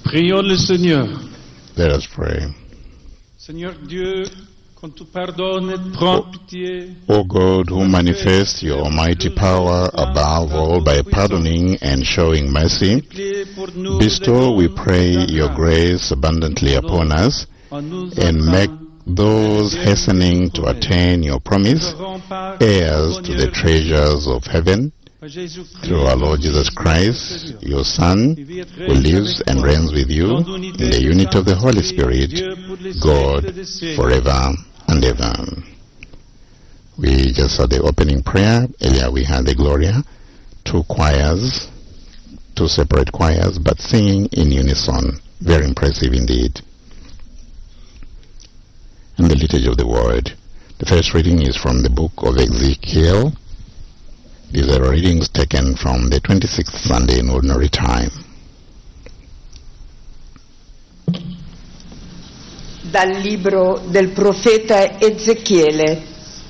Prions le Seigneur. Let us pray. Seigneur Dieu, quand tu pardonnes et prends pitié, O God, who manifests your almighty power above all by pardoning and showing mercy, bestow, we pray, your grace abundantly upon us, and make those hastening to attain your promise heirs to the treasures of heaven, through our Lord Jesus Christ, your Son, who lives and reigns with you in the unity of the Holy Spirit, God, forever and ever. We just had the opening prayer. Earlier we had the Gloria, two choirs, two separate choirs, but singing in unison. Very impressive indeed. And the liturgy of the word. The first reading is from the book of Ezekiel. These are readings taken from the 26th Sunday in Ordinary Time. Dal libro del profeta Ezechiele.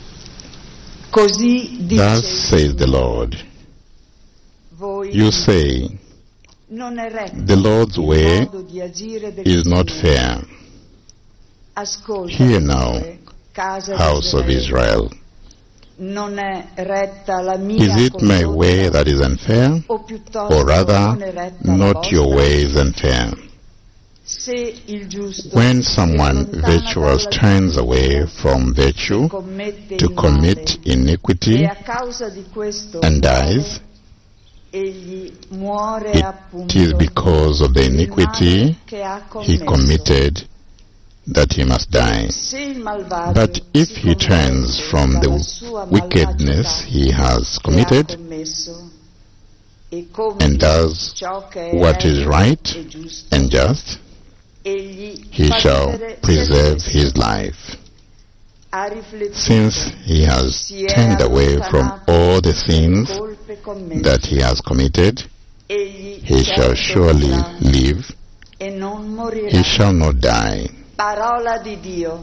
Così dice: Thus says the Lord. You say, non è retto the Lord's il way modo di agire del is not Signore. fair. Ascolta, Hear now, casa house of di Israel. Non è retta la mia Is it my condotta, way that is unfair? o piuttosto Or rather, non è retta la not your vostra? way is unfair? Se il giusto When si someone allontana virtuous dalla turns giustizia away from virtue commette to il commit male, iniquity e a causa di questo and male, dies, egli muore it appunto is because of the del iniquity male che ha he commesso. committed that he must die. Se il malvagio But if si he turns converte from dalla the sua wickedness malvagità he has che ha committed commesso, e come and does ciò che è what is retto right e giusto, and just, egli he fa shall vivere se preserve stesso. his life. Ha riflettuto, Since he has si è turned away from allontanato all the dalle sins colpe commesse, that he has committed, egli he shall certo surely vivrà live, e non morirà. he shall not die. Parola di Dio.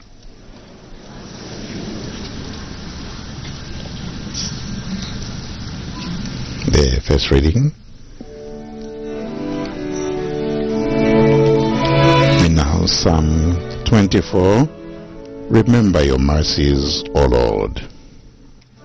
The first reading. And now Psalm 24. Remember your mercies, O Lord.